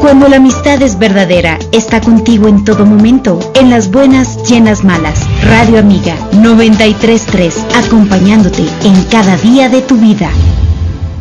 Cuando la amistad es verdadera, está contigo en todo momento, en las buenas y en las malas. Radio Amiga 93.3, acompañándote en cada día de tu vida.